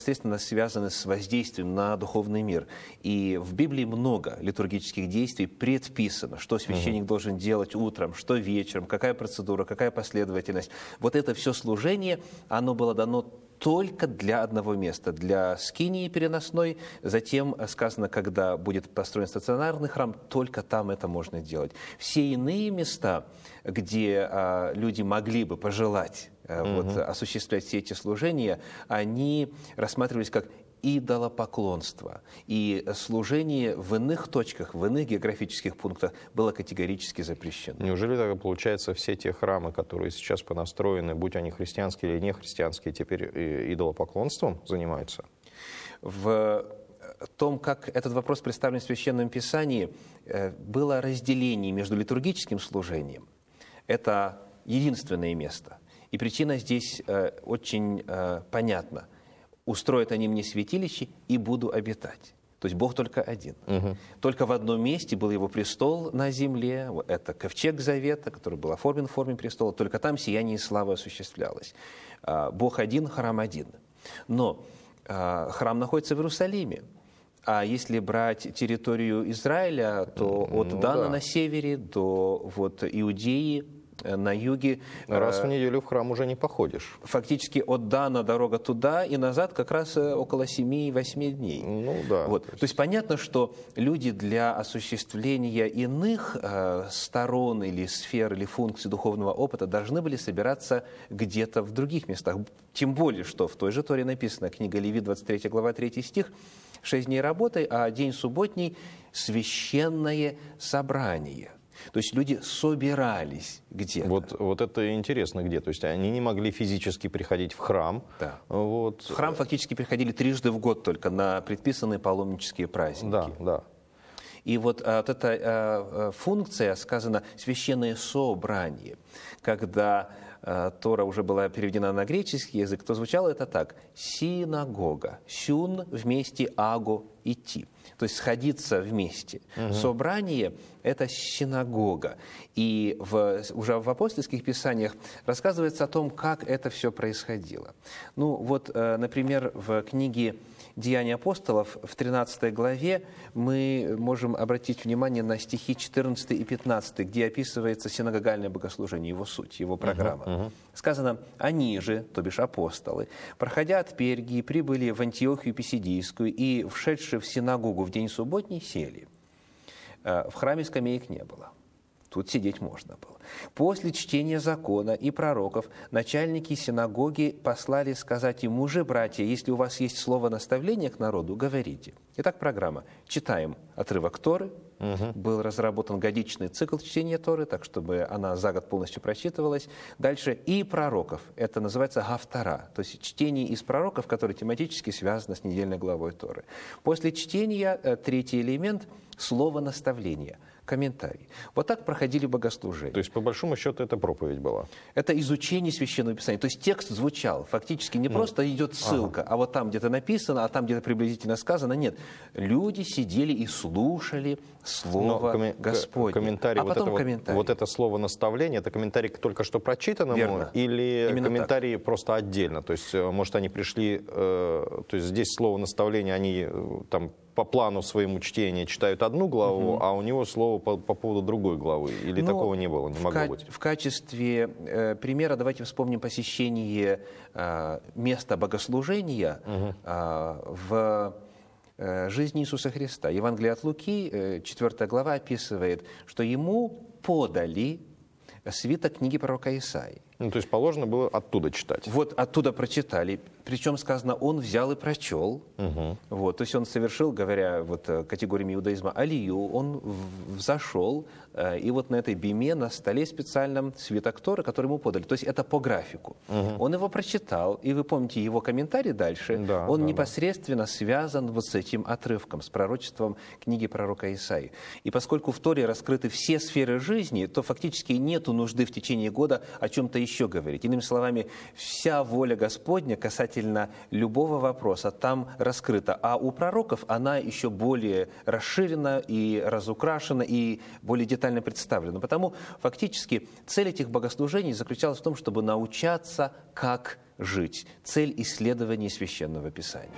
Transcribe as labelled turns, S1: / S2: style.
S1: естественно, связаны с воздействием на духовный мир. И в Библии много литургических действий предписано, что священник должен делать утром, что вечером, какая процедура, какая последовательность. Вот это все служение, оно было дано только для одного места, для скинии переносной. Затем сказано, когда будет построен стационарный храм, только там это можно делать. Все иные места, где люди могли бы пожелать осуществлять все эти служения, они рассматривались как идолопоклонство. И служение в иных точках, в иных географических пунктах было категорически запрещено.
S2: Неужели тогда, получается, все те храмы, которые сейчас понастроены, будь они христианские или не христианские, теперь идолопоклонством занимаются?
S1: В том, как этот вопрос представлен в Священном Писании, было разделение между литургическим служением. Это единственное место. И причина здесь очень понятна. «Устроят они мне святилище, и буду обитать». То есть Бог только один. Только в одном месте был его престол на земле. Это ковчег завета, который был оформлен в форме престола. Только там сияние и слава осуществлялось. Бог один, храм один. Но храм находится в Иерусалиме. А если брать территорию Израиля, то от Дана на севере до Иудеи на юге.
S2: Раз в неделю в храм уже не походишь.
S1: Фактически от Дана дорога туда и назад как раз около 7-8 дней.
S2: Ну да.
S1: То есть понятно, что люди для осуществления иных сторон или сфер, или функций духовного опыта должны были собираться где-то в других местах. Тем более, что в той же Торе написано, книга Левит, 23 глава, 3 стих, 6 дней работай, а день субботний – священное собрание. То есть люди собирались где-то.
S2: Вот это интересно где. То есть они не могли физически приходить в храм.
S1: Да. В храм фактически приходили трижды в год только на предписанные паломнические праздники.
S2: Да.
S1: И вот эта функция, сказано, священное собрание. Когда Тора уже была переведена на греческий язык, то звучало это так. Синагога. Сюн вместе, аго идти. То есть сходиться вместе. Собрание – это синагога. И уже в апостольских писаниях рассказывается о том, как это все происходило. Например, в книге «Деяния апостолов» в 13 главе мы можем обратить внимание на стихи 14 и 15, где описывается синагогальное богослужение, его суть, его программа. Сказано, они же, то бишь апостолы, проходя от Пергии, прибыли в Антиохию Писидийскую и, вшедшие в синагогу в день субботний, сели. В храме скамеек не было. Тут сидеть можно было. После чтения закона и пророков начальники синагоги послали сказать им: мужи, братья, если у вас есть слово наставления к народу, говорите. Итак, программа. Читаем отрывок Торы. Был разработан годичный цикл чтения Торы, так, чтобы она за год полностью прочитывалась. Дальше и пророков. Это называется гафтара, то есть чтение из пророков, которые тематически связаны с недельной главой Торы. После чтения третий элемент – слово наставления. Комментарий. Вот так проходили богослужения.
S2: То есть, по большому счету, это проповедь была?
S1: Это изучение Священного Писания. То есть текст звучал. Фактически не просто идет ссылка, а вот там где-то написано, а там где-то приблизительно сказано. Нет. Люди сидели и слушали Слово Господне.
S2: Комментарий,
S1: комментарий.
S2: Вот это слово наставление, это комментарий к только что прочитанному?
S1: Верно.
S2: Или
S1: именно
S2: комментарии
S1: так.
S2: Просто отдельно? То есть, может, они пришли... То есть здесь слово наставление, они там по плану своему чтения читают одну главу, а у него слово по поводу другой главы. Или такого не было, не могло быть?
S1: В качестве примера давайте вспомним посещение места богослужения в жизни Иисуса Христа. Евангелие от Луки, 4 глава, описывает, что ему подали свиток книги пророка Исаии.
S2: То есть положено было оттуда читать.
S1: Вот оттуда прочитали. Причем сказано, он взял и прочел. То есть он совершил, говоря категориями иудаизма, алию, он взошел, и вот на этой биме, на столе специальном свиток Торы, который ему подали. То есть это по графику. Он его прочитал, и вы помните его комментарий дальше, он непосредственно связан с этим отрывком, с пророчеством книги пророка Исаии. И поскольку в Торе раскрыты все сферы жизни, то фактически нету нужды в течение года о чем-то еще говорить. Иными словами, вся воля Господня касательно любого вопроса там раскрыта. А у пророков она еще более расширена и разукрашена, и более детально представлена. Потому фактически цель этих богослужений заключалась в том, чтобы научаться, как жить. Цель исследования Священного Писания.